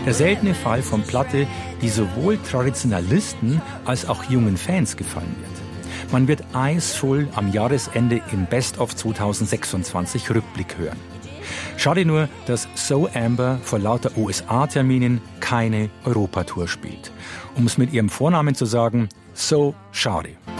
Der seltene Fall von Platte, die sowohl Traditionalisten als auch jungen Fans gefallen wird. Man wird Eyes Full am Jahresende im Best of 2026 Rückblick hören. Schade nur, dass So Amber vor lauter USA-Terminen keine Europatour spielt. Um es mit ihrem Vornamen zu sagen, So schade.